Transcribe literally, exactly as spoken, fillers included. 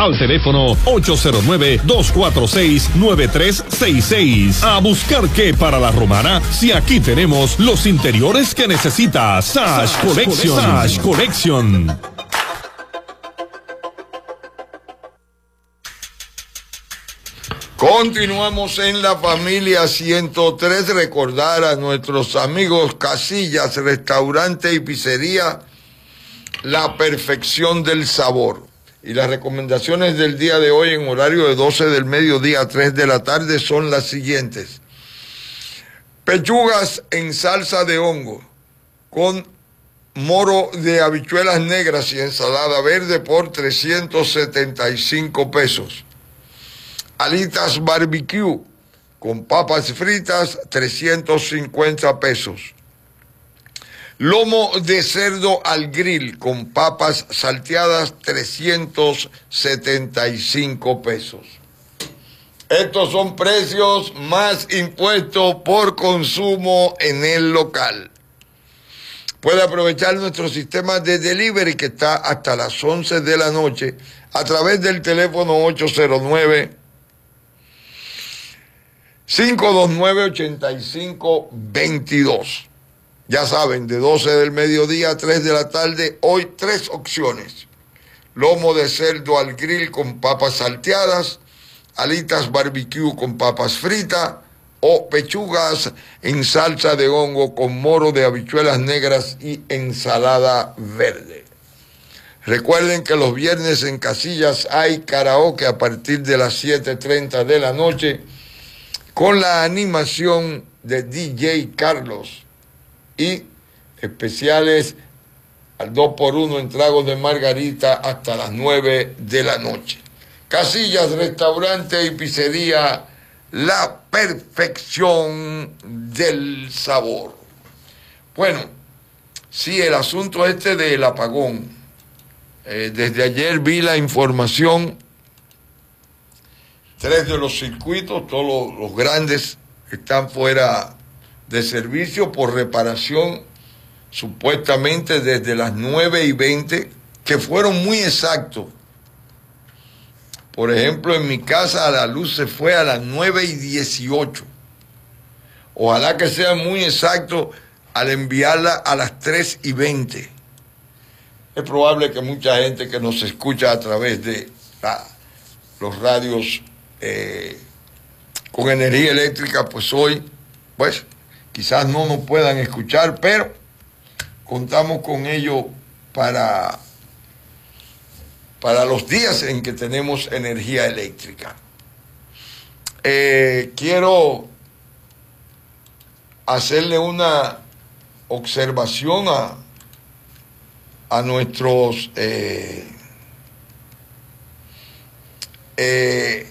al teléfono ocho cero nueve, dos cuatro seis, nueve tres seis seis. A buscar qué para la romana, si aquí tenemos los interiores que necesita. Sash, Sash Collection. Sash Collection. Continuamos en la familia ciento tres. Recordar a nuestros amigos Casillas, restaurante y pizzería, la perfección del sabor. Y las recomendaciones del día de hoy en horario de doce del mediodía a tres de la tarde son las siguientes. Pechugas en salsa de hongo con moro de habichuelas negras y ensalada verde por trescientos setenta y cinco pesos. Alitas barbecue con papas fritas, trescientos cincuenta pesos. Lomo de cerdo al grill con papas salteadas, trescientos setenta y cinco pesos. Estos son precios más impuestos por consumo en el local. Puede aprovechar nuestro sistema de delivery que está hasta las once de la noche a través del teléfono ocho cero nueve, cinco dos nueve, ocho cinco dos dos. Ya saben, de doce del mediodía a tres de la tarde, hoy tres opciones. Lomo de cerdo al grill con papas salteadas, alitas barbecue con papas fritas o pechugas en salsa de hongo con moro de habichuelas negras y ensalada verde. Recuerden que los viernes en Casillas hay karaoke a partir de las siete treinta de la noche con la animación de D J Carlos y especiales al dos por uno en tragos de margarita hasta las nueve de la noche. Casillas, restaurante y pizzería, la perfección del sabor. Bueno, sí, el asunto este del apagón. Eh, desde ayer vi la información. Tres de los circuitos, todos los, los grandes, están fuera de servicio por reparación, supuestamente desde las nueve y veinte, que fueron muy exactos. Por ejemplo, en mi casa la luz se fue a las nueve y dieciocho. Ojalá que sea muy exacto al enviarla a las tres y veinte. Es probable que mucha gente que nos escucha a través de la, los radios eh, con energía eléctrica, pues hoy, pues, quizás no nos puedan escuchar, pero contamos con ello para, para los días en que tenemos energía eléctrica. Eh, quiero hacerle una observación a, a nuestros eh, eh,